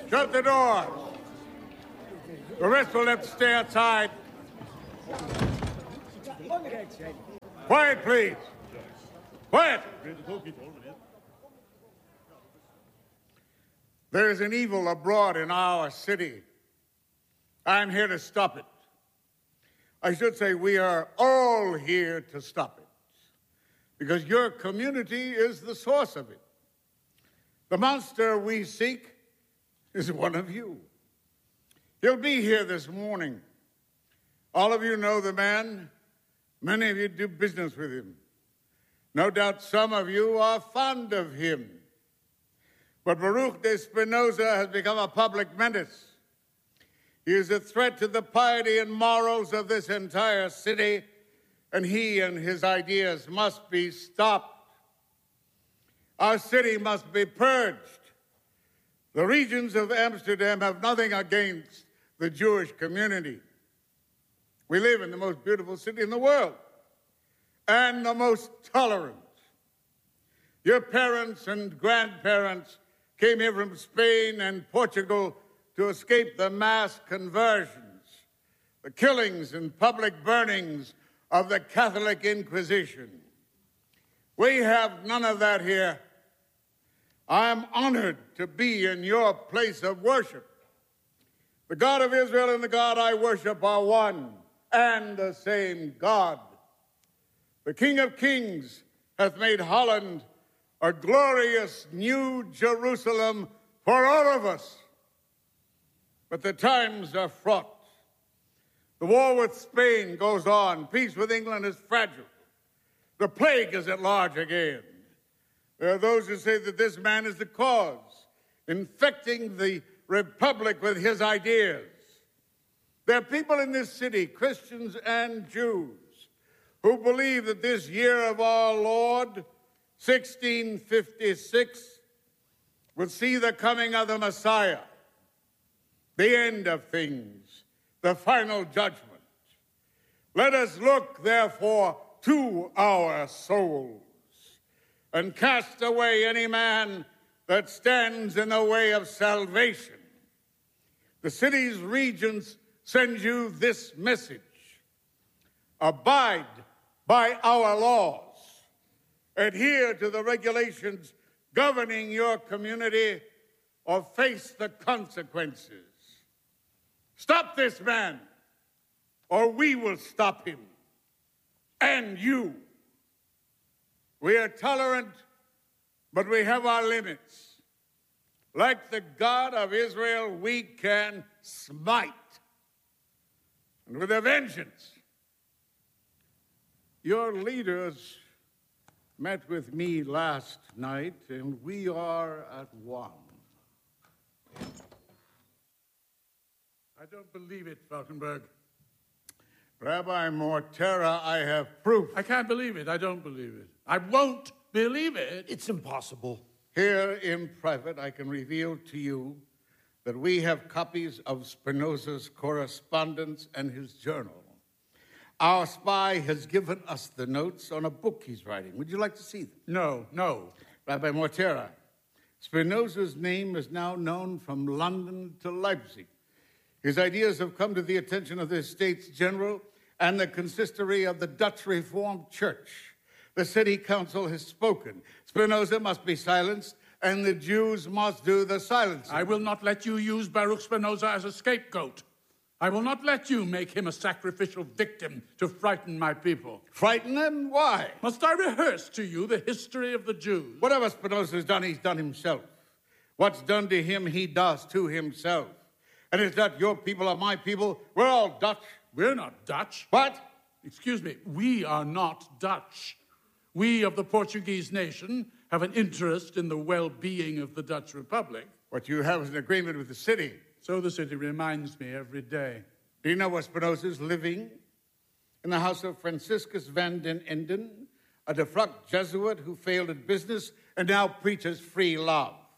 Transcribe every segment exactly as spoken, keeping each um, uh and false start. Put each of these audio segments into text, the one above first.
Shut the doors. The rest will have to stay outside. Quiet, please. Quiet. There is an evil abroad in our city. I'm here to stop it. I should say we are all here to stop it, because your community is the source of it. The monster we seek is one of you. He'll be here this morning. All of you know the man. Many of you do business with him. No doubt some of you are fond of him. But Baruch de Spinoza has become a public menace. He is a threat to the piety and morals of this entire city, and he and his ideas must be stopped. Our city must be purged. The regions of Amsterdam have nothing against the Jewish community. We live in the most beautiful city in the world and the most tolerant. Your parents and grandparents came here from Spain and Portugal to escape the mass conversions, the killings and public burnings of the Catholic Inquisition. We have none of that here. I am honored to be in your place of worship. The God of Israel and the God I worship are one and the same God. The King of Kings hath made Holland a glorious new Jerusalem for all of us. But the times are fraught. The war with Spain goes on. Peace with England is fragile. The plague is at large again. There are those who say that this man is the cause, infecting the republic with his ideas. There are people in this city, Christians and Jews, who believe that this year of our Lord, sixteen fifty-six, will see the coming of the Messiah, the end of things, the final judgment. Let us look, therefore, to our souls and cast away any man that stands in the way of salvation. The city's regents send you this message: abide by our laws. Adhere to the regulations governing your community or face the consequences. Stop this man, or we will stop him, and you. We are tolerant, but we have our limits. Like the God of Israel, we can smite, and with a vengeance. Your leaders met with me last night, and we are at one. I don't believe it, Falkenberg. Rabbi Mortera, I have proof. I can't believe it. I don't believe it. I won't believe it. It's impossible. Here in private, I can reveal to you that we have copies of Spinoza's correspondence and his journal. Our spy has given us the notes on a book he's writing. Would you like to see them? No, no. Rabbi Mortera, Spinoza's name is now known from London to Leipzig. His ideas have come to the attention of the States General and the consistory of the Dutch Reformed Church. The city council has spoken. Spinoza must be silenced, and the Jews must do the silencing. I will not let you use Baruch Spinoza as a scapegoat. I will not let you make him a sacrificial victim to frighten my people. Frighten them? Why? Must I rehearse to you the history of the Jews? Whatever Spinoza has done, he's done himself. What's done to him, he does to himself. And it's not your people or my people. We're all Dutch. We're not Dutch. What? Excuse me. We are not Dutch. We of the Portuguese nation have an interest in the well-being of the Dutch Republic. What you have is an agreement with the city. So the city reminds me every day. Do you know where Spinoza's living? In the house of Franciscus van den Enden, a defrocked Jesuit who failed at business and now preaches free love.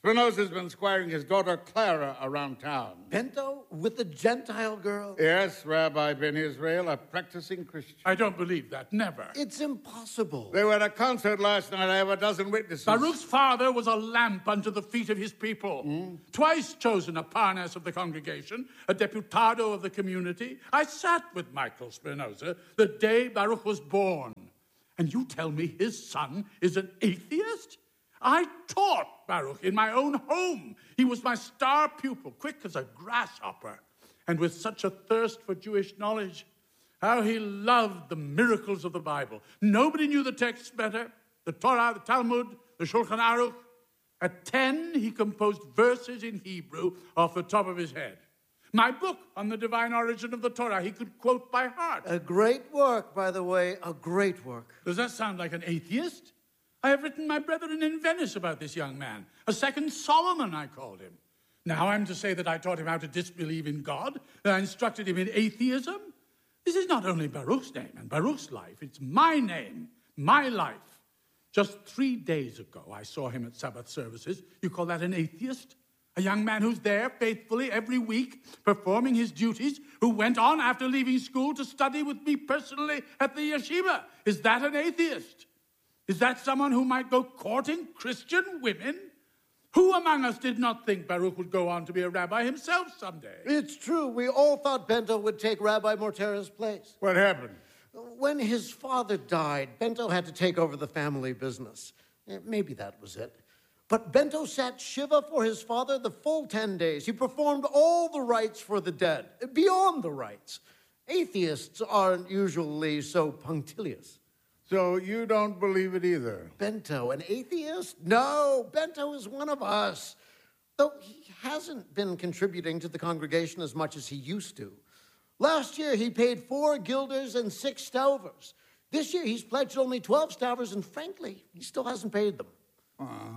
Spinoza's been squiring his daughter Clara around town. Bento with the Gentile girl? Yes, Rabbi Ben Israel, a practicing Christian. I don't believe that. Never. It's impossible. They were at a concert last night. I have a dozen witnesses. Baruch's father was a lamp unto the feet of his people. Mm. Twice chosen a parnas of the congregation, a deputado of the community. I sat with Michael Spinoza the day Baruch was born. And you tell me his son is an atheist? I taught Baruch in my own home. He was my star pupil, quick as a grasshopper, and with such a thirst for Jewish knowledge. How he loved the miracles of the Bible. Nobody knew the texts better. The Torah, the Talmud, the Shulchan Aruch. At ten, he composed verses in Hebrew off the top of his head. My book on the divine origin of the Torah, he could quote by heart. A great work, by the way, a great work. Does that sound like an atheist? I have written my brethren in Venice about this young man. A second Solomon, I called him. Now I'm to say that I taught him how to disbelieve in God, that I instructed him in atheism? This is not only Baruch's name and Baruch's life, it's my name, my life. Just three days ago, I saw him at Sabbath services. You call that an atheist? A young man who's there faithfully every week, performing his duties, who went on after leaving school to study with me personally at the yeshiva. Is that an atheist? Is that someone who might go courting Christian women? Who among us did not think Baruch would go on to be a rabbi himself someday? It's true. We all thought Bento would take Rabbi Mortera's place. What happened? When his father died, Bento had to take over the family business. Eh, Maybe that was it. But Bento sat Shiva for his father the full ten days. He performed all the rites for the dead, beyond the rites. Atheists aren't usually so punctilious. So you don't believe it either? Bento, an atheist? No, Bento is one of us. Though he hasn't been contributing to the congregation as much as he used to. Last year, he paid four guilders and six stavers. This year, he's pledged only twelve stavers, and frankly, he still hasn't paid them. Uh-huh.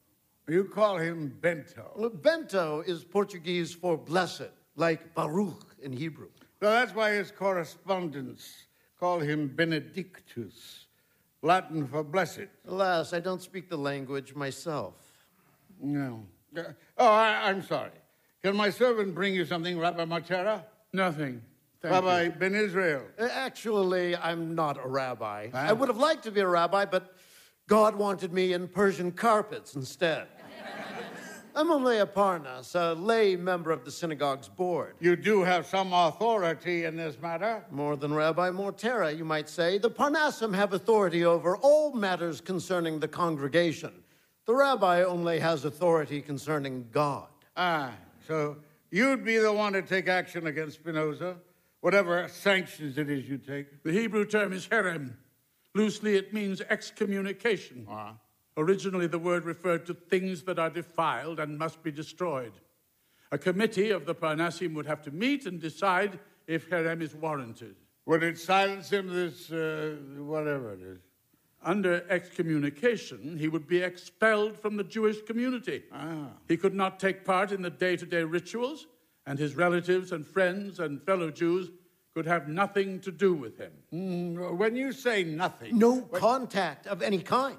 You call him Bento. Well, Bento is Portuguese for blessed, like Baruch in Hebrew. So that's why his correspondents call him Benedictus, Latin for blessed. Alas, I don't speak the language myself. No. Uh, oh, I, I'm sorry. Can my servant bring you something, Rabbi Mortera? Nothing. Thank Rabbi you. Ben Israel. Uh, Actually, I'm not a rabbi. Huh? I would have liked to be a rabbi, but God wanted me in Persian carpets instead. I'm only a parnas, a lay member of the synagogue's board. You do have some authority in this matter. More than Rabbi Mortera, you might say. The parnasim have authority over all matters concerning the congregation. The rabbi only has authority concerning God. Ah, so you'd be the one to take action against Spinoza, whatever sanctions it is you take. The Hebrew term is herem. Loosely, it means excommunication. Uh-huh. Originally, the word referred to things that are defiled and must be destroyed. A committee of the Parnasim would have to meet and decide if herem is warranted. Would it silence him, this, uh, whatever it is? Under excommunication, he would be expelled from the Jewish community. Ah. He could not take part in the day-to-day rituals, and his relatives and friends and fellow Jews could have nothing to do with him. Mm, when you say nothing... No when- contact of any kind.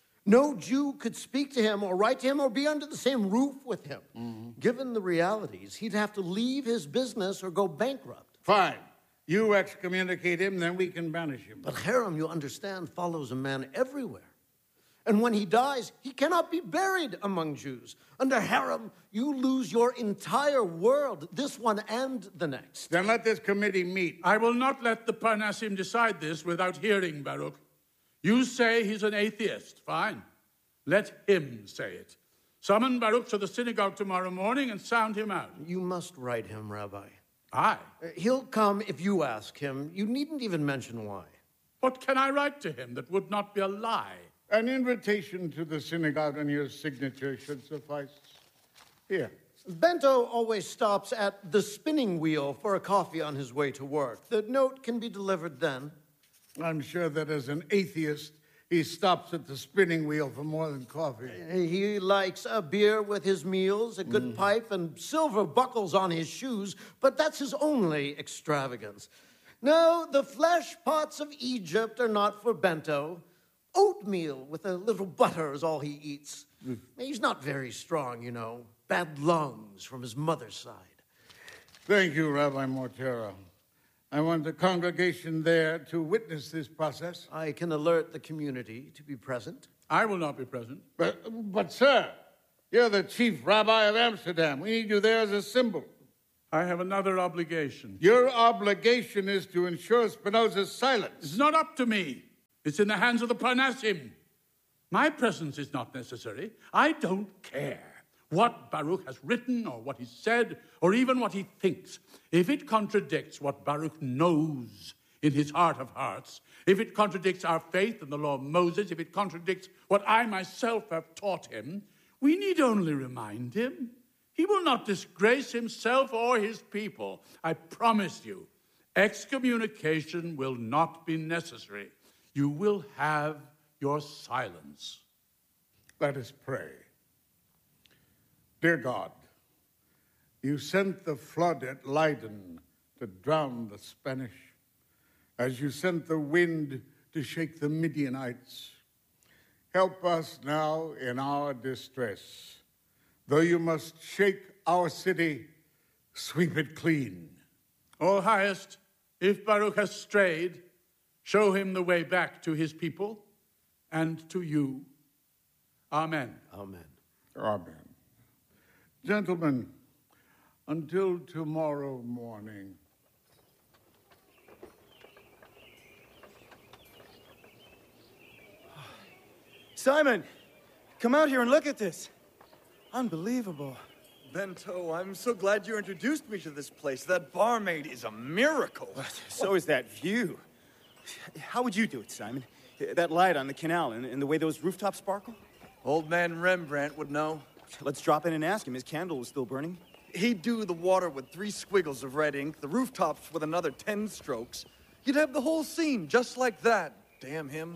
No Jew could speak to him or write to him or be under the same roof with him. Mm-hmm. Given the realities, he'd have to leave his business or go bankrupt. Fine. You excommunicate him, then we can banish him. But harem, you understand, follows a man everywhere. And when he dies, he cannot be buried among Jews. Under harem, you lose your entire world, this one and the next. Then let this committee meet. I will not let the Parnasim decide this without hearing Baruch. You say he's an atheist. Fine. Let him say it. Summon Baruch to the synagogue tomorrow morning and sound him out. You must write him, Rabbi. Aye. Uh, He'll come if you ask him. You needn't even mention why. What can I write to him that would not be a lie? An invitation to the synagogue and your signature should suffice. Here. Bento always stops at the spinning wheel for a coffee on his way to work. The note can be delivered then. I'm sure that as an atheist, he stops at the spinning wheel for more than coffee. He likes a beer with his meals, a good mm. pipe, and silver buckles on his shoes, but that's his only extravagance. No, the flesh pots of Egypt are not for Bento. Oatmeal with a little butter is all he eats. He's not very strong, you know. Bad lungs from his mother's side. Thank you, Rabbi Mortero. I want the congregation there to witness this process. I can alert the community to be present. I will not be present. But, but sir, you're the chief rabbi of Amsterdam. We need you there as a symbol. I have another obligation. Your obligation is to ensure Spinoza's silence. It's not up to me. It's in the hands of the Parnassim. My presence is not necessary. I don't care what Baruch has written or what he said or even what he thinks. If it contradicts what Baruch knows in his heart of hearts, if it contradicts our faith in the law of Moses, if it contradicts what I myself have taught him, we need only remind him. He will not disgrace himself or his people. I promise you, excommunication will not be necessary. You will have your silence. Let us pray. Dear God, you sent the flood at Leiden to drown the Spanish, as you sent the wind to shake the Midianites. Help us now in our distress. Though you must shake our city, sweep it clean. O highest, if Baruch has strayed, show him the way back to his people and to you. Amen. Amen. Amen. Gentlemen, until tomorrow morning. Simon, come out here and look at this. Unbelievable. Bento, I'm so glad you introduced me to this place. That barmaid is a miracle. So is that view. How would you do it, Simon? That light on the canal and, and the way those rooftops sparkle? Old man Rembrandt would know. Let's drop in and ask him. His candle was still burning. He'd do the water with three squiggles of red ink, the rooftops with another ten strokes. You'd have the whole scene just like that. Damn him.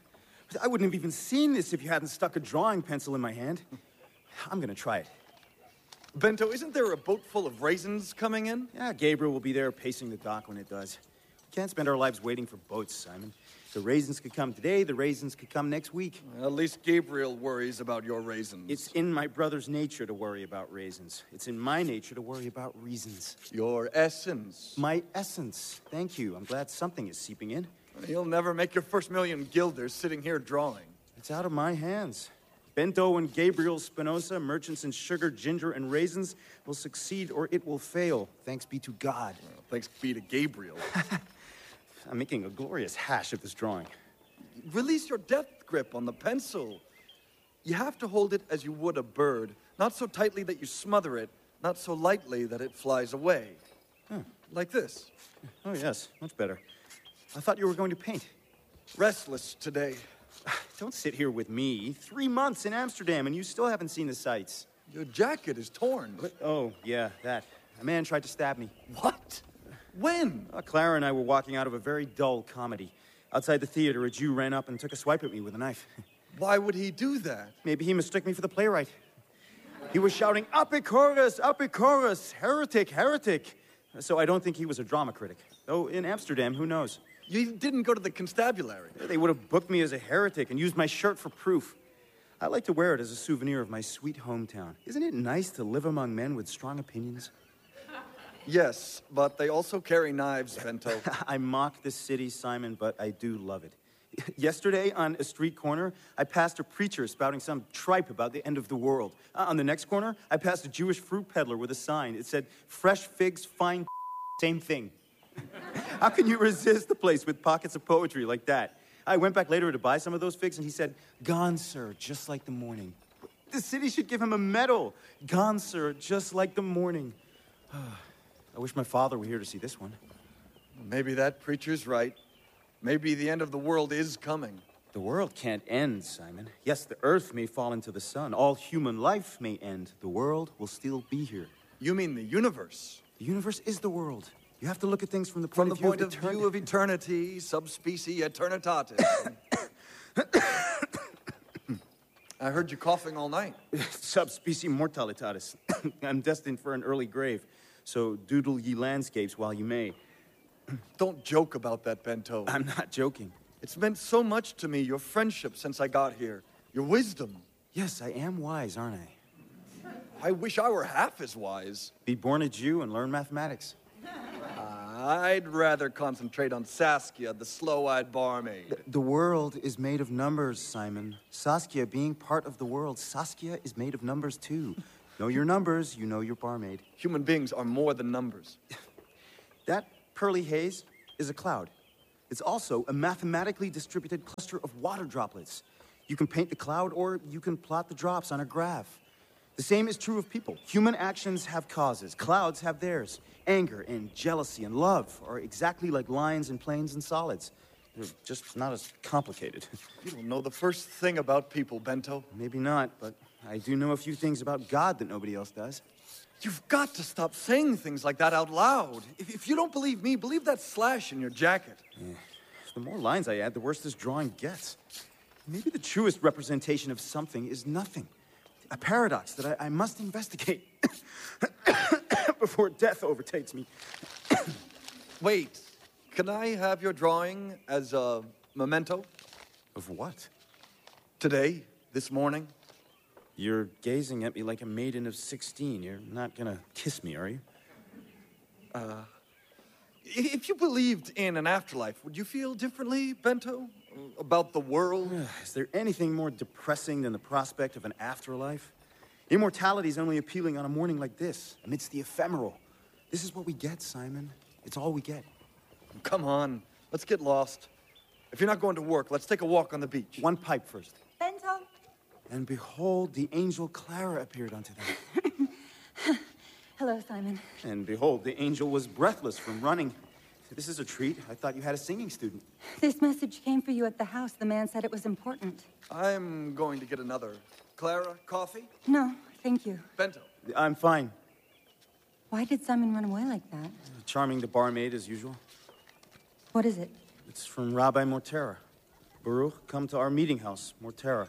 I wouldn't have even seen this if you hadn't stuck a drawing pencil in my hand. I'm gonna try it. Bento, isn't there a boat full of raisins coming in? Yeah, Gabriel will be there pacing the dock when it does. We can't spend our lives waiting for boats, Simon. The raisins could come today, the raisins could come next week. At least Gabriel worries about your raisins. It's in my brother's nature to worry about raisins. It's in my nature to worry about reasons. Your essence. My essence. Thank you. I'm glad something is seeping in. You'll never make your first million guilders sitting here drawing. It's out of my hands. Bento and Gabriel Spinoza, merchants in sugar, ginger, and raisins, will succeed or it will fail. Thanks be to God. Well, thanks be to Gabriel. I'm making a glorious hash of this drawing. Release your death grip on the pencil. You have to hold it as you would a bird, not so tightly that you smother it, not so lightly that it flies away. Huh. Like this. Oh, yes, much better. I thought you were going to paint. Restless today. Don't sit here with me. Three months in Amsterdam and you still haven't seen the sights. Your jacket is torn. But, oh, yeah, that. A man tried to stab me. What? When? Uh, Clara and I were walking out of a very dull comedy. Outside the theater, a Jew ran up and took a swipe at me with a knife. Why would he do that? Maybe he mistook me for the playwright. He was shouting, Epicurus, Epicurus, heretic, heretic. So I don't think he was a drama critic. Though in Amsterdam, who knows? You didn't go to the constabulary. They would have booked me as a heretic and used my shirt for proof. I like to wear it as a souvenir of my sweet hometown. Isn't it nice to live among men with strong opinions? Yes, but they also carry knives, Bento. I mock this city, Simon, but I do love it. Yesterday, on a street corner, I passed a preacher spouting some tripe about the end of the world. Uh, on the next corner, I passed a Jewish fruit peddler with a sign. It said, fresh figs, fine same thing. How can you resist the place with pockets of poetry like that? I went back later to buy some of those figs, and he said, gone, sir, just like the morning. The city should give him a medal. Gone, sir, just like the morning. I wish my father were here to see this one. Maybe that preacher's right. Maybe the end of the world is coming. The world can't end, Simon. Yes, the earth may fall into the sun. All human life may end. The world will still be here. You mean the universe? The universe is the world. You have to look at things from the From point the of point view of of eternity. view of eternity, subspecie eternitatis. I heard you coughing all night. Subspecie mortalitatis. I'm destined for an early grave, so doodle ye landscapes while you may. Don't joke about that, Bento. I'm not joking. It's meant so much to me, your friendship since I got here. Your wisdom. Yes, I am wise, aren't I? I wish I were half as wise. Be born a Jew and learn mathematics. I'd rather concentrate on Saskia, the slow-eyed barmaid. The world is made of numbers, Simon. Saskia being part of the world, Saskia is made of numbers too. Know your numbers, you know your barmaid. Human beings are more than numbers. That pearly haze is a cloud. It's also a mathematically distributed cluster of water droplets. You can paint the cloud or you can plot the drops on a graph. The same is true of people. Human actions have causes. Clouds have theirs. Anger and jealousy and love are exactly like lines and planes and solids. They're just not as complicated. You don't know the first thing about people, Bento. Maybe not, but I do know a few things about God that nobody else does. You've got to stop saying things like that out loud. If, if you don't believe me, believe that slash in your jacket. Yeah. The more lines I add, the worse this drawing gets. Maybe the truest representation of something is nothing. A paradox that I, I must investigate before death overtakes me. Wait, can I have your drawing as a memento? Of what? Today, this morning? You're gazing at me like a maiden of sixteen. You're not gonna kiss me, are you? Uh, if you believed in an afterlife, would you feel differently, Bento? About the world? Is there anything more depressing than the prospect of an afterlife? Immortality is only appealing on a morning like this, amidst the ephemeral. This is what we get, Simon. It's all we get. Come on, let's get lost. If you're not going to work, let's take a walk on the beach. One pipe first. Bento. And behold, the angel Clara appeared unto them. Hello, Simon. And behold, the angel was breathless from running. This is a treat. I thought you had a singing student. This message came for you at the house. The man said it was important. I'm going to get another. Clara, coffee? No, thank you. Bento. I'm fine. Why did Simon run away like that? Charming the barmaid as usual. What is it? It's from Rabbi Mortera. Baruch, come to our meeting house, Mortera.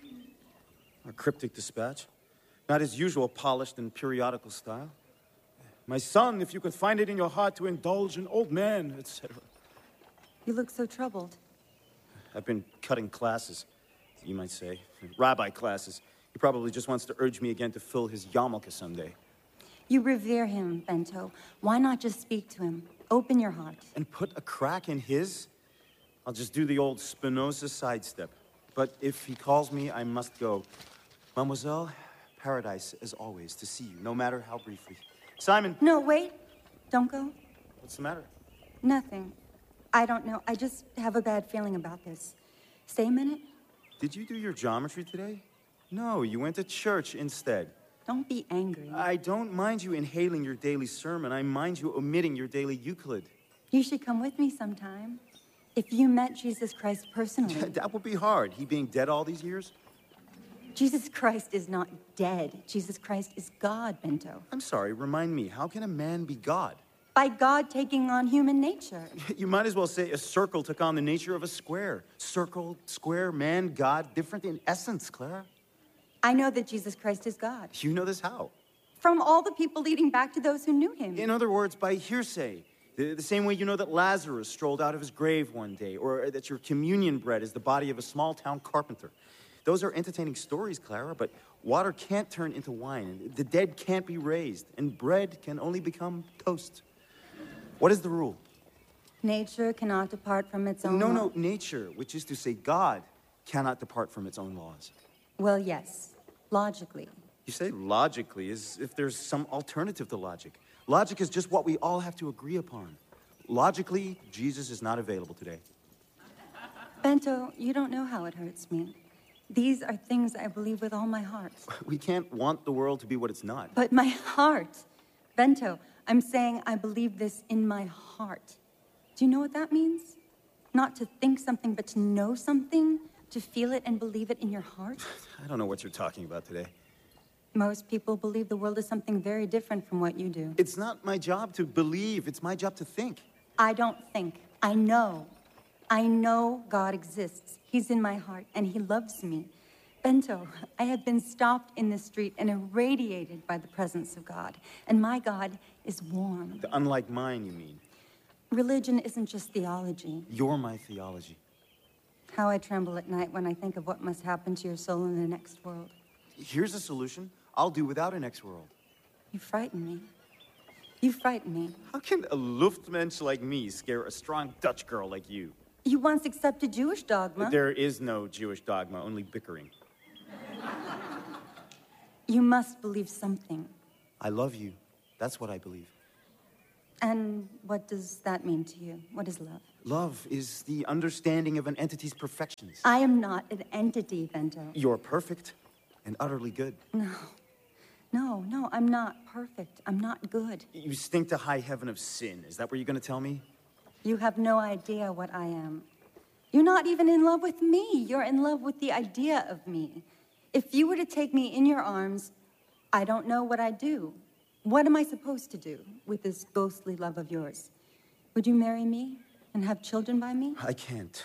A cryptic dispatch. Not his usual polished and periodical style. My son, if you could find it in your heart to indulge an old man, et cetera. You look so troubled. I've been cutting classes, you might say. Rabbi classes. He probably just wants to urge me again to fill his yarmulke someday. You revere him, Bento. Why not just speak to him? Open your heart. And put a crack in his? I'll just do the old Spinoza sidestep. But if he calls me, I must go. Mademoiselle, paradise, as always, to see you, no matter how briefly. Simon! No, wait. Don't go. What's the matter? Nothing. I don't know. I just have a bad feeling about this. Stay a minute. Did you do your geometry today? No, you went to church instead. Don't be angry. I don't mind you inhaling your daily sermon. I mind you omitting your daily Euclid. You should come with me sometime. If you met Jesus Christ personally. That would be hard, he being dead all these years. Jesus Christ is not dead. Jesus Christ is God, Bento. I'm sorry, remind me, how can a man be God? By God taking on human nature. You might as well say a circle took on the nature of a square. Circle, square, man, God, different in essence, Clara. I know that Jesus Christ is God. You know this how? From all the people leading back to those who knew him. In other words, by hearsay. The, the same way you know that Lazarus strolled out of his grave one day, or that your communion bread is the body of a small-town carpenter. Those are entertaining stories, Clara, but water can't turn into wine, the dead can't be raised, and bread can only become toast. What is the rule? Nature cannot depart from its own No, law. no, nature, which is to say God, cannot depart from its own laws. Well, yes, logically. You say logically, as if there's some alternative to logic. Logic is just what we all have to agree upon. Logically, Jesus is not available today. Bento, you don't know how it hurts me. These are things I believe with all my heart. We can't want the world to be what it's not. But my heart, Bento, I'm saying I believe this in my heart. Do you know what that means? Not to think something, but to know something, to feel it and believe it in your heart. I don't know what you're talking about today. Most people believe the world is something very different from what you do. It's not my job to believe, it's my job to think. I don't think. I know. I know God exists. He's in my heart, and he loves me. Bento, I have been stopped in the street and irradiated by the presence of God. And my God is warm. Unlike mine, you mean? Religion isn't just theology. You're my theology. How I tremble at night when I think of what must happen to your soul in the next world. Here's a solution. I'll do without a next world. You frighten me. You frighten me. How can a Luftmensch like me scare a strong Dutch girl like you? You once accepted Jewish dogma. There is no Jewish dogma, only bickering. You must believe something. I love you. That's what I believe. And what does that mean to you? What is love? Love is the understanding of an entity's perfections. I am not an entity, Bento. You're perfect and utterly good. No. No, no, I'm not perfect. I'm not good. You stink to high heaven of sin. Is that what you're going to tell me? You have no idea what I am. You're not even in love with me. You're in love with the idea of me. If you were to take me in your arms, I don't know what I'd do. What am I supposed to do with this ghostly love of yours? Would you marry me and have children by me? I can't.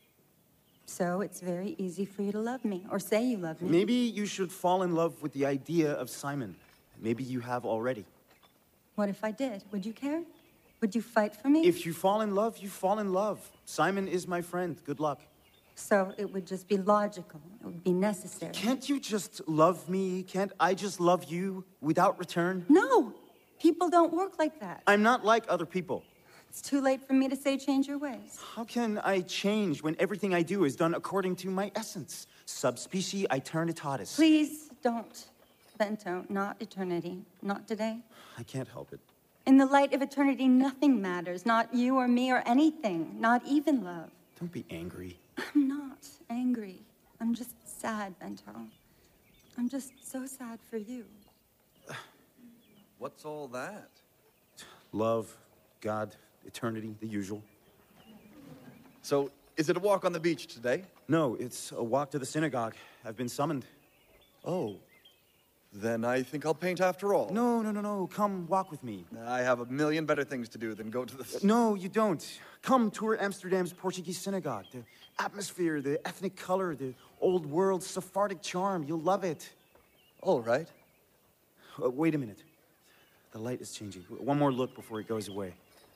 So it's very easy for you to love me, or say you love me. Maybe you should fall in love with the idea of Simon. Maybe you have already. What if I did? Would you care? Would you fight for me? If you fall in love, you fall in love. Simon is my friend. Good luck. So it would just be logical. It would be necessary. Can't you just love me? Can't I just love you without return? No! People don't work like that. I'm not like other people. It's too late for me to say change your ways. How can I change when everything I do is done according to my essence? Subspecie aeternitatis. Please don't, Bento. Not eternity. Not today. I can't help it. In the light of eternity, nothing matters. Not you or me or anything. Not even love. Don't be angry. I'm not angry. I'm just sad, Bento. I'm just so sad for you. What's all that? Love, God, eternity, the usual. So, is it a walk on the beach today? No, it's a walk to the synagogue. I've been summoned. Oh. Then I think I'll paint after all. No, no, no, no. Come walk with me. I have a million better things to do than go to the... No, you don't. Come tour Amsterdam's Portuguese synagogue. The atmosphere, the ethnic color, the old world Sephardic charm. You'll love it. All right. Uh, wait a minute. The light is changing. One more look before it goes away.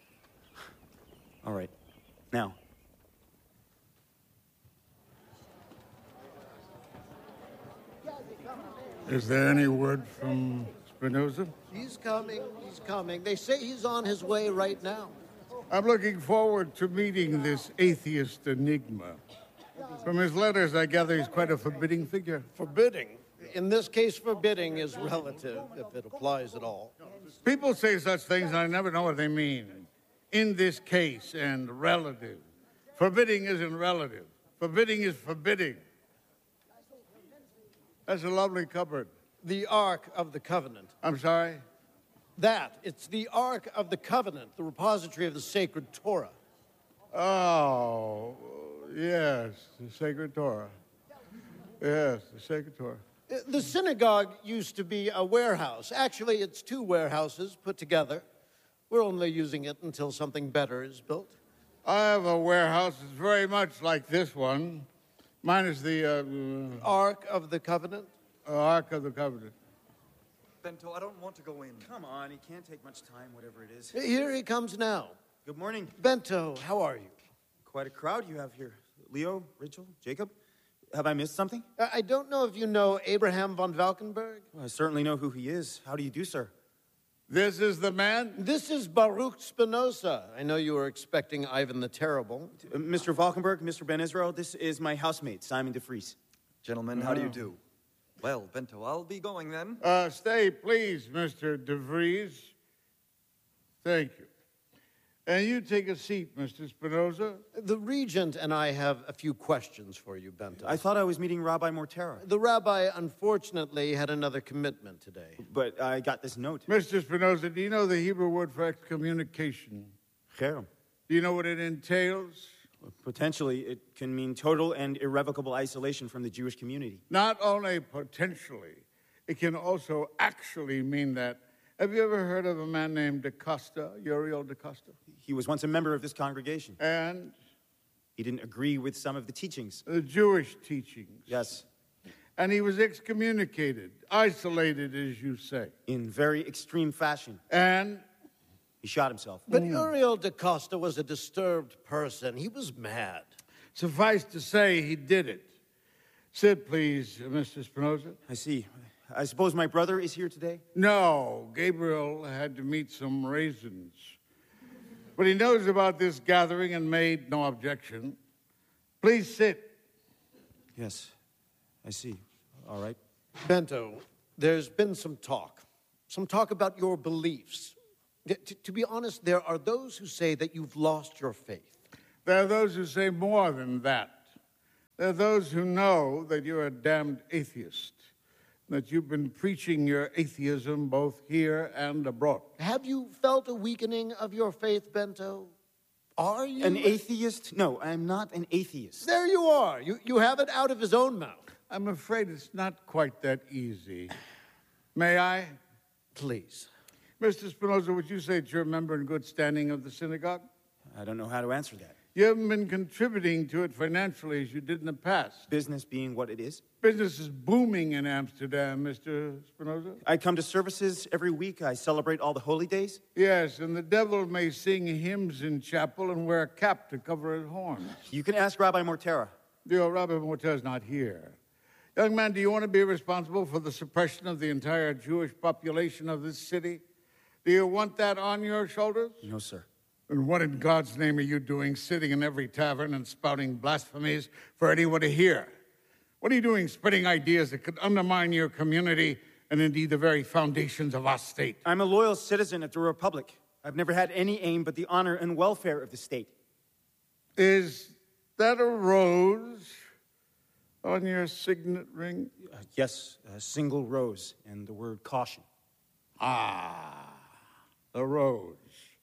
All right. Now. Is there any word from Spinoza? He's coming, he's coming. They say he's on his way right now. I'm looking forward to meeting this atheist enigma. From his letters, I gather he's quite a forbidding figure. Forbidding? In this case, forbidding is relative, if it applies at all. People say such things, and I never know what they mean. In this case, and relative. Forbidding isn't relative. Forbidding is forbidding. That's a lovely cupboard. The Ark of the Covenant. I'm sorry? That, it's the Ark of the Covenant, the repository of the sacred Torah. Oh, yes, the sacred Torah. Yes, the sacred Torah. Uh, The synagogue used to be a warehouse. Actually, it's two warehouses put together. We're only using it until something better is built. I have a warehouse that's very much like this one. Mine is the uh, Ark of the Covenant? uh, Ark of the Covenant. Bento, I don't want to go in. Come on, he can't take much time, whatever it is. Here he comes now. Good morning. Bento, how are you? Quite a crowd you have here. Leo, Rachel, Jacob. Have I missed something? I I don't know if you know Abraham von Valkenburg. Well, I certainly know who he is. How do you do, sir? This is the man? This is Baruch Spinoza. I know you were expecting Ivan the Terrible. Uh, Mister Valkenburg, Mister Ben Israel, this is my housemate, Simon DeFries. Gentlemen, how do you do? Well, Bento, I'll be going then. Uh, stay, please, Mister De Vries. Thank you. And you take a seat, Mister Spinoza. The regent and I have a few questions for you, Bento. I thought I was meeting Rabbi Mortera, The rabbi, unfortunately, had another commitment today. but I got this note. Mister Spinoza, do you know the Hebrew word for excommunication? Cherem. Do you know what it entails? Potentially, it can mean total and irrevocable isolation from the Jewish community. Not only potentially, it can also actually mean that. Have you ever heard of a man named DaCosta, Uriel DaCosta? He was once a member of this congregation. And He didn't agree with some of the teachings. the Jewish teachings. Yes, And he was excommunicated, isolated, as you say. in very extreme fashion. And He shot himself. But Uriel da Costa was a disturbed person. He was mad. Suffice to say, he did it. Sit, please, Mister Spinoza. I see. I suppose my brother is here today? No, Gabriel had to meet some raisins. But he knows about this gathering and made no objection. Please sit. Yes, I see. All right. Bento, there's been some talk. Some talk about your beliefs. T- to be honest, there are those who say that you've lost your faith. There are those who say more than that. There are those who know that you're a damned atheist, that you've been preaching your atheism both here and abroad. Have you felt a weakening of your faith, Bento? Are you? An atheist? No, I'm not an atheist. There you are. You, you have it out of his own mouth. I'm afraid it's not quite that easy. May I? Please. Mister Spinoza, would you say that you're a member in good standing of the synagogue? I don't know how to answer that. You haven't been contributing to it financially as you did in the past. Business being what it is. Business is booming in Amsterdam, Mister Spinoza. I come to services every week. I celebrate all the holy days. Yes, and the devil may sing hymns in chapel and wear a cap to cover his horns. You can ask Rabbi Mortera. Dear Rabbi Mortera's not here. Young man, do you want to be responsible for the suppression of the entire Jewish population of this city? Do you want that on your shoulders? No, sir. And what in God's name are you doing sitting in every tavern and spouting blasphemies for anyone to hear? What are you doing spreading ideas that could undermine your community and indeed the very foundations of our state? I'm a loyal citizen of the Republic. I've never had any aim but the honor and welfare of the state. Is that a rose on your signet ring? Uh, yes, a single rose and the word caution. Ah, the rose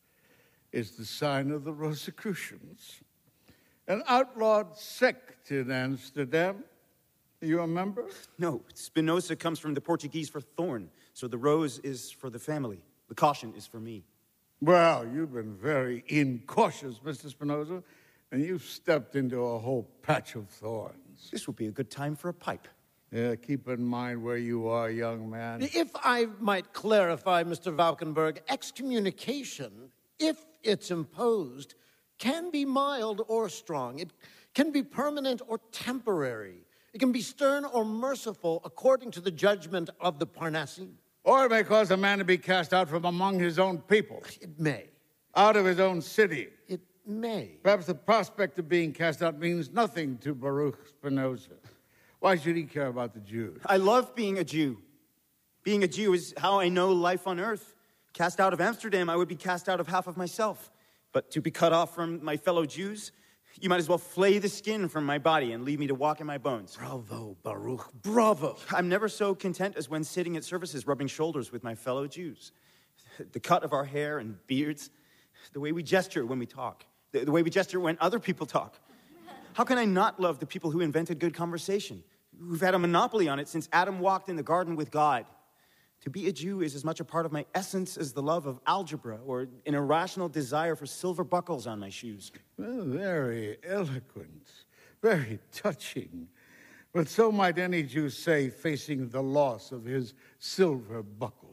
is the sign of the Rosicrucians, an outlawed sect in Amsterdam. Are you a member? No, Spinoza comes from the Portuguese for thorn, so the rose is for the family. The caution is for me. Well, you've been very incautious, Mister Spinoza, and you've stepped into a whole patch of thorns. This would be a good time for a pipe. Yeah, keep in mind where you are, young man. If I might clarify, Mister Valkenburg, excommunication, if it's imposed, can be mild or strong. It can be permanent or temporary. It can be stern or merciful according to the judgment of the Parnassim. Or it may cause a man to be cast out from among his own people, It may. out of his own city. It may. Perhaps the prospect of being cast out means nothing to Baruch Spinoza. Why should he care about the Jews? I love being a Jew. Being a Jew is how I know life on earth. Cast out of Amsterdam, I would be cast out of half of myself. But to be cut off from my fellow Jews, you might as well flay the skin from my body and leave me to walk in my bones. Bravo, Baruch, bravo. I'm never so content as when sitting at services rubbing shoulders with my fellow Jews. The cut of our hair and beards, the way we gesture when we talk, the, the way we gesture when other people talk. How can I not love the people who invented good conversation, who've had a monopoly on it since Adam walked in the garden with God? To be a Jew is as much a part of my essence as the love of algebra or an irrational desire for silver buckles on my shoes. Well, very eloquent, very touching. But so might any Jew say facing the loss of his silver buckles.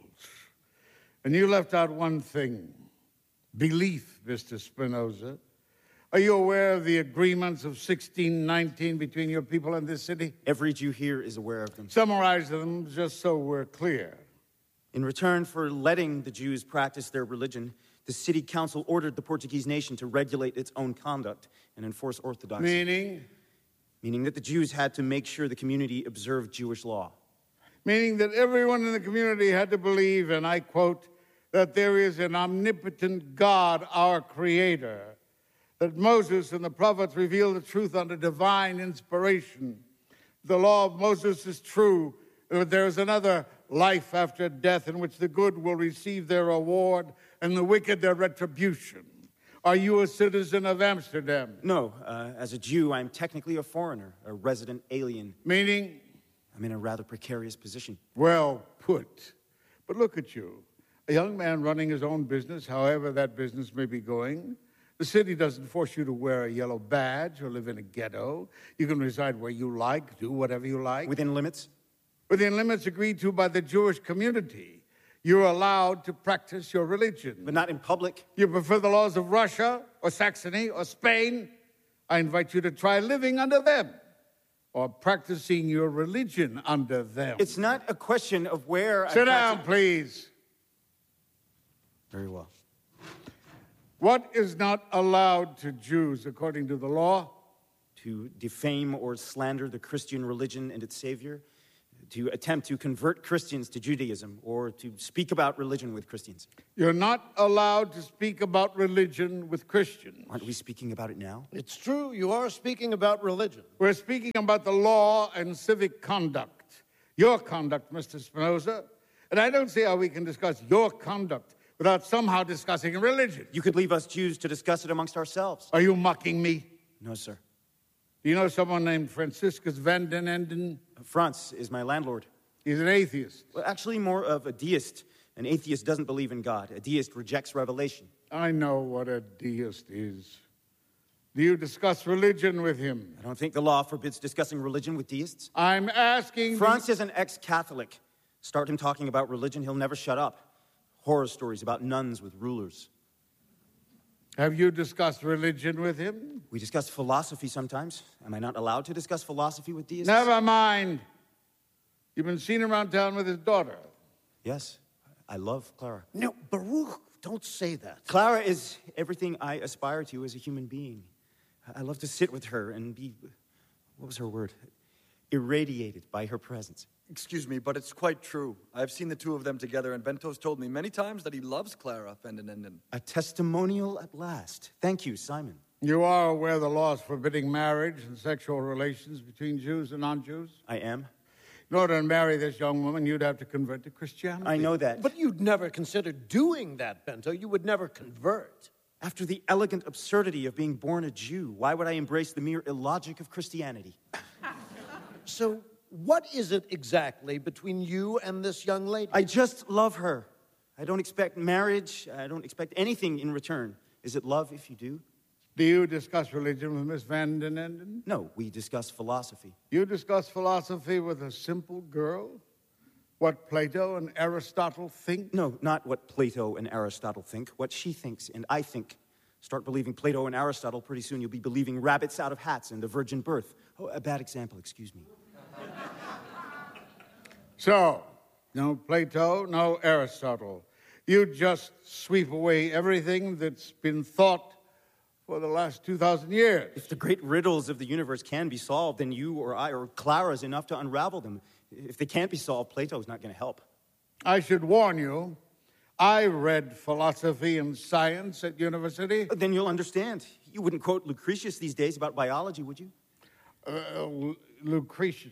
And you left out one thing, belief, Mister Spinoza. Are you aware of the agreements of sixteen nineteen between your people and this city? Every Jew here is aware of them. Summarize them just so we're clear. In return for letting the Jews practice their religion, the city council ordered the Portuguese nation to regulate its own conduct and enforce orthodoxy. Meaning? Meaning that the Jews had to make sure the community observed Jewish law. Meaning that everyone in the community had to believe, and I quote, that there is an omnipotent God, our Creator, that Moses and the prophets reveal the truth under divine inspiration. The law of Moses is true, that there is another life after death in which the good will receive their reward and the wicked their retribution. Are you a citizen of Amsterdam? No, uh, as a Jew, I'm technically a foreigner, a resident alien. Meaning? I'm in a rather precarious position. Well put. But look at you, a young man running his own business, however that business may be going. The city doesn't force you to wear a yellow badge or live in a ghetto. You can reside where you like, do whatever you like. Within limits? Within limits agreed to by the Jewish community. You're allowed to practice your religion. But not in public. You prefer the laws of Russia or Saxony or Spain? I invite you to try living under them or practicing your religion under them. It's not a question of where Sit I down, practice- please. Very well. What is not allowed to Jews according to the law? To defame or slander the Christian religion and its Savior, to attempt to convert Christians to Judaism, or to speak about religion with Christians. You're not allowed to speak about religion with Christians. Aren't we speaking about it now? It's true, you are speaking about religion. We're speaking about the law and civic conduct. Your conduct, Mister Spinoza. And I don't see how we can discuss your conduct without somehow discussing religion. You could leave us Jews to discuss it amongst ourselves. Are you mocking me? No, sir. Do you know someone named Franciscus van den Enden? Franz is my landlord. He's an atheist. Well, actually, more of a deist. An atheist doesn't believe in God. A deist rejects revelation. I know what a deist is. Do you discuss religion with him? I don't think the law forbids discussing religion with deists. I'm asking... Franz is an ex-Catholic. Start him talking about religion, he'll never shut up. Horror stories about nuns with rulers. Have you discussed religion with him? We discuss philosophy sometimes. Am I not allowed to discuss philosophy with deists? Never mind. You've been seen around town with his daughter. Yes, I love Clara. No, Baruch, don't say that. Clara is everything I aspire to as a human being. I love to sit with her and be, what was her word? Irradiated by her presence. Excuse me, but it's quite true. I've seen the two of them together, and Bento's told me many times that he loves Clara van den Enden. A testimonial at last. Thank you, Simon. You are aware of the laws forbidding marriage and sexual relations between Jews and non-Jews? I am. In order to marry this young woman, you'd have to convert to Christianity. I know that. But you'd never consider doing that, Bento. You would never convert. After the elegant absurdity of being born a Jew, why would I embrace the mere illogic of Christianity? So, what is it exactly between you and this young lady? I just love her. I don't expect marriage. I don't expect anything in return. Is it love if you do? Do you discuss religion with Miss Van den Enden? No, we discuss philosophy. You discuss philosophy with a simple girl? What Plato and Aristotle think? No, not what Plato and Aristotle think, what she thinks and I think. Start believing Plato and Aristotle, pretty soon you'll be believing rabbits out of hats and the virgin birth. Oh, a bad example, excuse me. So, no Plato, no Aristotle. You just sweep away everything that's been thought for the last two thousand years. If the great riddles of the universe can be solved, then you or I or Clara is enough to unravel them. If they can't be solved, Plato's not going to help. I should warn you, I read philosophy and science at university. Then you'll understand. You wouldn't quote Lucretius these days about biology, would you? Uh, Lucretius.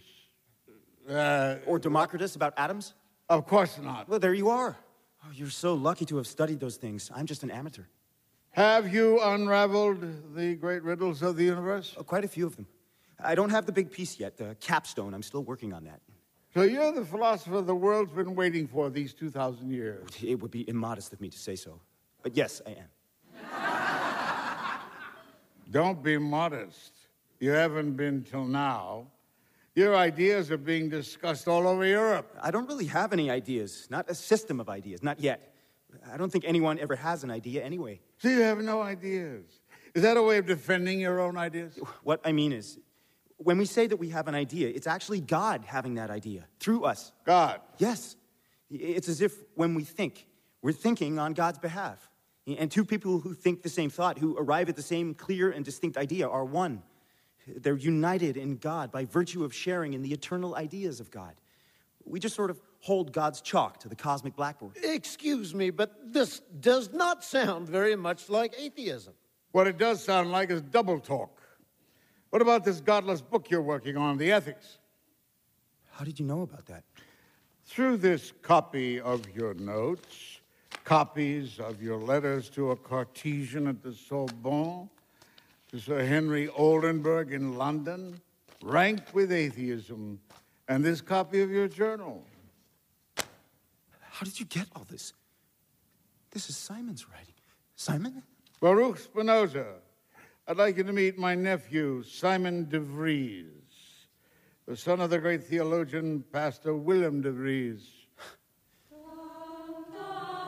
Uh, Or Democritus about atoms? of course not. Well, there you are. Oh, you're so lucky to have studied those things. I'm just an amateur. Have you unraveled the great riddles of the universe? Oh, quite a few of them. I don't have the big piece yet, the capstone. I'm still working on that. So you're the philosopher the world's been waiting for these two thousand years. It would be immodest of me to say so. But yes, I am. Don't be modest. You haven't been till now. Your ideas are being discussed all over Europe. I don't really have any ideas. Not a system of ideas. Not yet. I don't think anyone ever has an idea anyway. So you have no ideas. Is that a way of defending your own ideas? What I mean is, when we say that we have an idea, it's actually God having that idea through us. God. Yes. It's as if when we think, we're thinking on God's behalf. And two people who think the same thought, who arrive at the same clear and distinct idea, are one. They're united in God by virtue of sharing in the eternal ideas of God. We just sort of hold God's chalk to the cosmic blackboard. Excuse me, but this does not sound very much like atheism. What it does sound like is double talk. What about this godless book you're working on, The Ethics? How did you know about that? Through this copy of your notes, copies of your letters to a Cartesian at the Sorbonne, to Sir Henry Oldenburg in London, ranked with atheism, and this copy of your journal. How did you get all this? This is Simon's writing. Simon? Baruch Spinoza, I'd like you to meet my nephew, Simon de Vries, the son of the great theologian, Pastor Willem de Vries.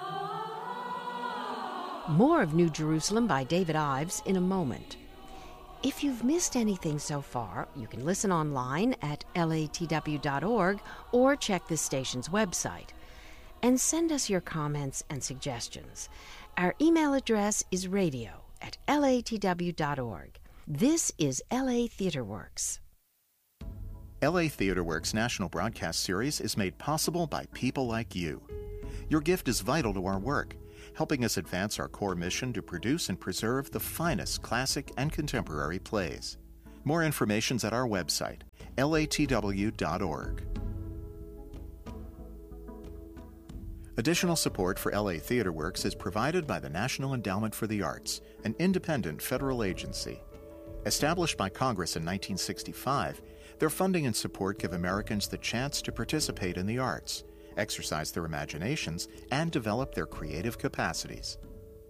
More of New Jerusalem by David Ives in a moment. If you've missed anything so far, you can listen online at L A T W dot org or check this station's website. And send us your comments and suggestions. Our email address is radio at L A T W dot org. This is L A Theatre Works. L A Theatre Works National Broadcast Series is made possible by people like you. Your gift is vital to our work, helping us advance our core mission to produce and preserve the finest classic and contemporary plays. More information's at our website, L A T W dot org. Additional support for L A Theatre Works is provided by the National Endowment for the Arts, an independent federal agency. Established by Congress in nineteen sixty-five, their funding and support give Americans the chance to participate in the arts, exercise their imaginations, and develop their creative capacities.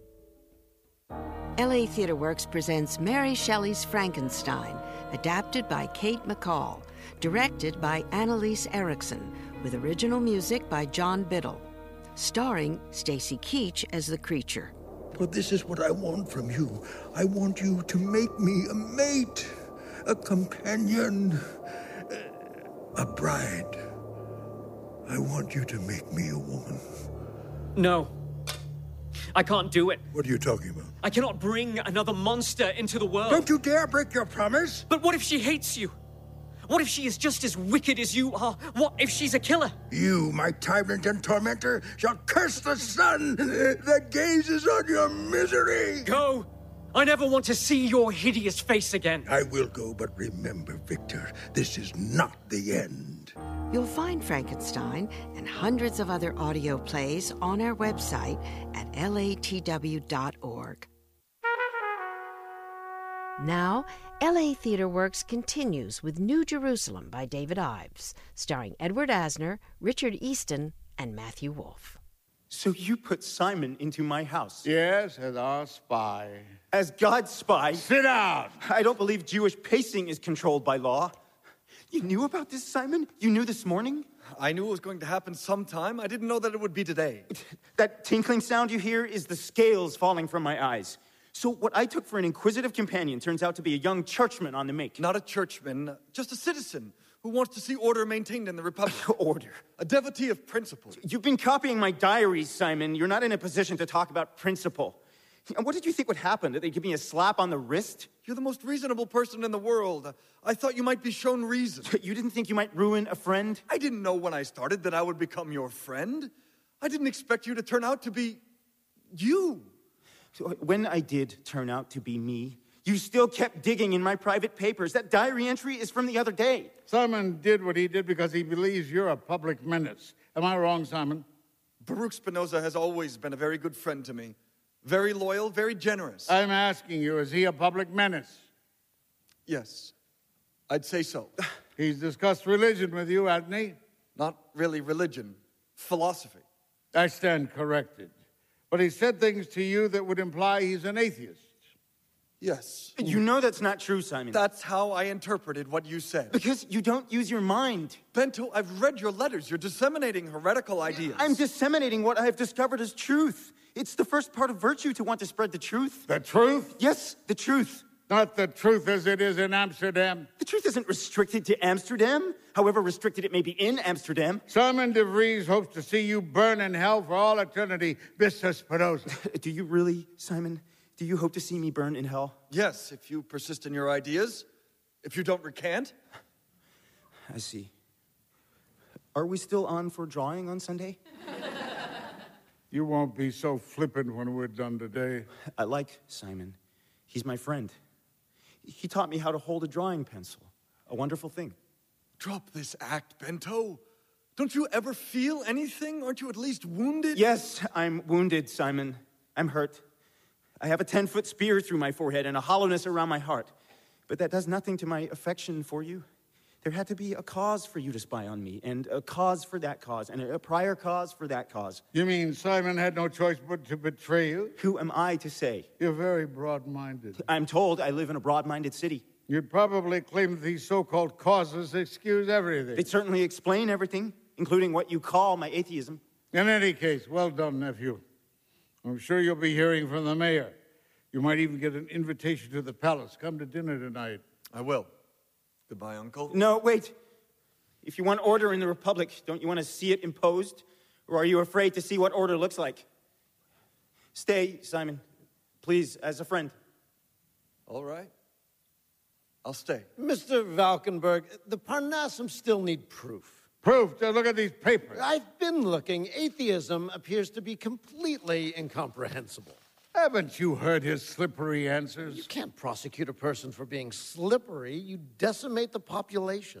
L A Theatre Works presents Mary Shelley's Frankenstein, adapted by Kate McCall, directed by Annalise Erickson, with original music by John Biddle, starring Stacy Keach as the creature. But this is what I want from you. I want you to make me a mate, a companion, a bride. I want you to make me a woman. No. I can't do it. What are you talking about? I cannot bring another monster into the world. Don't you dare break your promise! But what if she hates you? What if she is just as wicked as you are? What if she's a killer? You, my tyrant and tormentor, shall curse the sun that gazes on your misery! Go! I never want to see your hideous face again. I will go, but remember, Victor, this is not the end. You'll find Frankenstein and hundreds of other audio plays on our website at L A T W dot org. Now, L A Theatre Works continues with New Jerusalem by David Ives, starring Edward Asner, Richard Easton, and Matthew Wolfe. So you put Simon into my house? Yes, as our spy. As God's spy? Sit down! I don't believe Jewish pacing is controlled by law. You knew about this, Simon? You knew this morning? I knew it was going to happen sometime. I didn't know that it would be today. That tinkling sound you hear is the scales falling from my eyes. So what I took for an inquisitive companion turns out to be a young churchman on the make. Not a churchman, just a citizen who wants to see order maintained in the Republic. Order? A devotee of principle. You've been copying my diaries, Simon. You're not in a position to talk about principle. And what did you think would happen? That they'd give me a slap on the wrist? You're the most reasonable person in the world. I thought you might be shown reason. You didn't think you might ruin a friend? I didn't know when I started that I would become your friend. I didn't expect you to turn out to be you. So when I did turn out to be me, you still kept digging in my private papers. That diary entry is from the other day. Simon did what he did because he believes you're a public menace. Am I wrong, Simon? Baruch Spinoza has always been a very good friend to me. Very loyal, very generous. I'm asking you, is he a public menace? Yes, I'd say so. He's discussed religion with you, hasn't he? Not really religion, philosophy. I stand corrected. But he said things to you that would imply he's an atheist. Yes. You know that's not true, Simon. That's how I interpreted what you said. Because you don't use your mind. Bento, I've read your letters. You're disseminating heretical ideas. I'm disseminating what I've discovered as truth. It's the first part of virtue to want to spread the truth. The truth? Yes, the truth. Not the truth as it is in Amsterdam. The truth isn't restricted to Amsterdam, however restricted it may be in Amsterdam. Simon de Vries hopes to see you burn in hell for all eternity, Mister Spinoza. Do you really, Simon? Do you hope to see me burn in hell? Yes, if you persist in your ideas. If you don't recant. I see. Are we still on for drawing on Sunday? You won't be so flippant when we're done today. I like Simon. He's my friend. He taught me how to hold a drawing pencil. A wonderful thing. Drop this act, Bento. Don't you ever feel anything? Aren't you at least wounded? Yes, I'm wounded, Simon. I'm hurt. I have a ten-foot spear through my forehead and a hollowness around my heart. But that does nothing to my affection for you. There had to be a cause for you to spy on me, and a cause for that cause, and a prior cause for that cause. You mean Simon had no choice but to betray you? Who am I to say? You're very broad-minded. I'm told I live in a broad-minded city. You'd probably claim that these so-called causes excuse everything. They certainly explain everything, including what you call my atheism. In any case, well done, nephew. I'm sure you'll be hearing from the mayor. You might even get an invitation to the palace. Come to dinner tonight. I will. Goodbye, Uncle. No, wait. If you want order in the Republic, don't you want to see it imposed? Or are you afraid to see what order looks like? Stay, Simon. Please, as a friend. All right. I'll stay. Mister Valkenburg, the Parnassum still need proof. Proof? Just look at these papers. I've been looking. Atheism appears to be completely incomprehensible. Haven't you heard his slippery answers? You can't prosecute a person for being slippery. You decimate the population.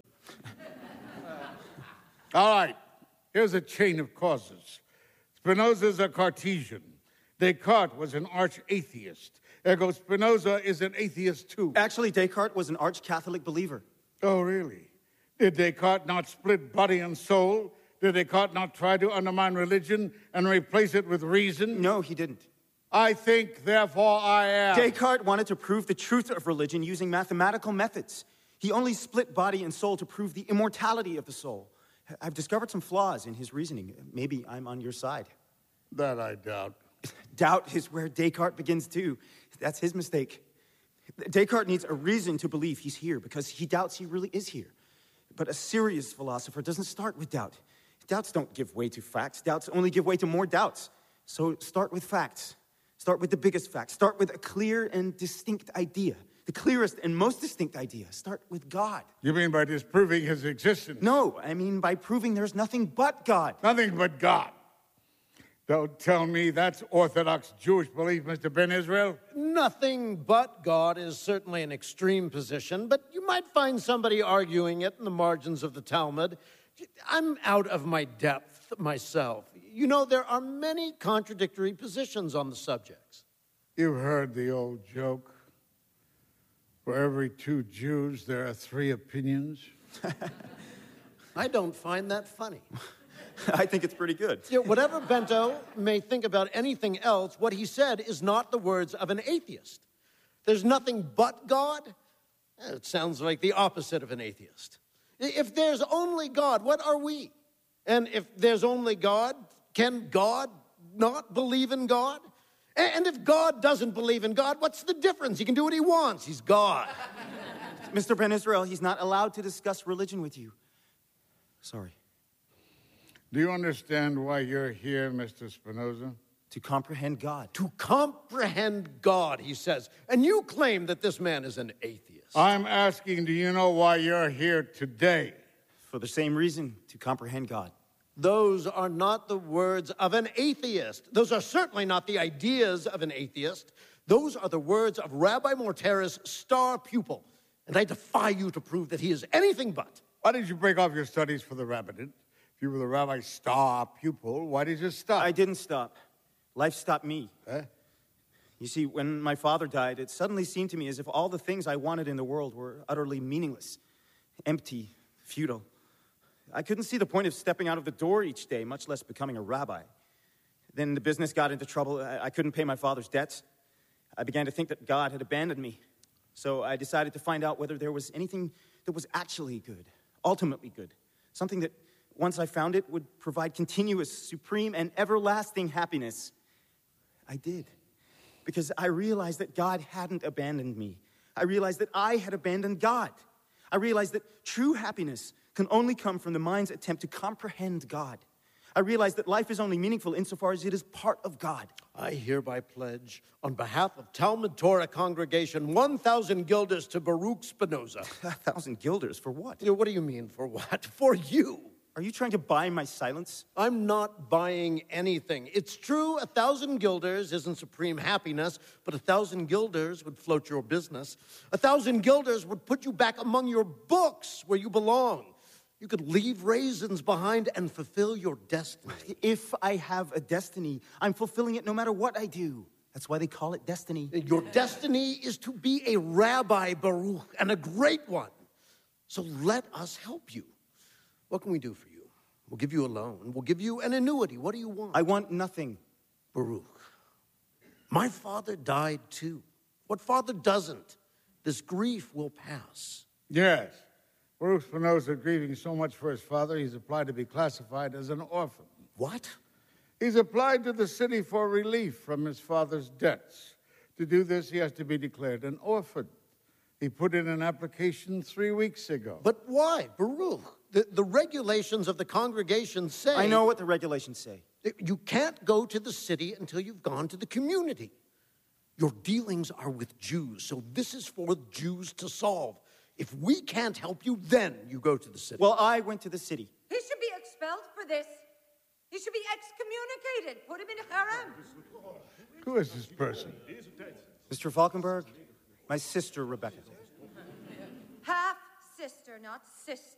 All right. Here's a chain of causes. Spinoza's a Cartesian. Descartes was an arch-atheist. Ergo Spinoza is an atheist too. Actually, Descartes was an arch-Catholic believer. Oh, really? Did Descartes not split body and soul? Did Descartes not try to undermine religion and replace it with reason? No, he didn't. I think, therefore I am. Descartes wanted to prove the truth of religion using mathematical methods. He only split body and soul to prove the immortality of the soul. I've discovered some flaws in his reasoning. Maybe I'm on your side. That I doubt. Doubt is where Descartes begins too. That's his mistake. Descartes needs a reason to believe he's here because he doubts he really is here. But a serious philosopher doesn't start with doubt. Doubts don't give way to facts. Doubts only give way to more doubts. So start with facts. Start with the biggest fact. Start with a clear and distinct idea. The clearest and most distinct idea. Start with God. You mean by disproving his existence? No, I mean by proving there's nothing but God. Nothing but God. Don't tell me that's Orthodox Jewish belief, Mister Ben Israel. Nothing but God is certainly an extreme position, but you might find somebody arguing it in the margins of the Talmud. I'm out of my depth myself. You know, there are many contradictory positions on the subjects. You've heard the old joke. For every two Jews, there are three opinions. I don't find that funny. I think it's pretty good. You know, whatever Bento may think about anything else, what he said is not the words of an atheist. There's nothing but God? It sounds like the opposite of an atheist. If there's only God, what are we? And if there's only God, can God not believe in God? And if God doesn't believe in God, what's the difference? He can do what he wants. He's God. Mister Ben Israel, he's not allowed to discuss religion with you. Sorry. Do you understand why you're here, Mister Spinoza? To comprehend God. To comprehend God, he says. And you claim that this man is an atheist. I'm asking, do you know why you're here today? For the same reason, to comprehend God. Those are not the words of an atheist. Those are certainly not the ideas of an atheist. Those are the words of Rabbi Morteris' star pupil. And I defy you to prove that he is anything but. Why did you break off your studies for the rabbinate? If you were the rabbi's star pupil, why did you stop? I didn't stop. Life stopped me. Eh? You see, when my father died, it suddenly seemed to me as if all the things I wanted in the world were utterly meaningless, empty, futile. I couldn't see the point of stepping out of the door each day, much less becoming a rabbi. Then the business got into trouble. I couldn't pay my father's debts. I began to think that God had abandoned me. So I decided to find out whether there was anything that was actually good, ultimately good, something that, once I found it, would provide continuous, supreme, and everlasting happiness. I did. Because I realized that God hadn't abandoned me. I realized that I had abandoned God. I realized that true happiness can only come from the mind's attempt to comprehend God. I realized that life is only meaningful insofar as it is part of God. I hereby pledge, on behalf of Talmud Torah congregation, one thousand guilders to Baruch Spinoza. A thousand guilders? For what? You know, what do you mean, for what? For you. Are you trying to buy my silence? I'm not buying anything. It's true, a thousand guilders isn't supreme happiness, but a thousand guilders would float your business. A thousand guilders would put you back among your books where you belong. You could leave raisins behind and fulfill your destiny. If I have a destiny, I'm fulfilling it no matter what I do. That's why they call it destiny. Your destiny is to be a rabbi, Baruch, and a great one. So let us help you. What can we do for you? We'll give you a loan. We'll give you an annuity. What do you want? I want nothing. Baruch, my father died too. What father doesn't? This grief will pass. Yes. Baruch Spinoza, grieving so much for his father, he's applied to be classified as an orphan. What? He's applied to the city for relief from his father's debts, To do this, he has to be declared an orphan. He put in an application three weeks ago. But why, Baruch? The, the regulations of the congregation say... I know what the regulations say. You can't go to the city until you've gone to the community. Your dealings are with Jews, so this is for Jews to solve. If we can't help you, then you go to the city. Well, I went to the city. He should be expelled for this. He should be excommunicated. Put him in a harem. Who is this person? Mister Falkenberg, my sister, Rebecca. Half sister, not sister.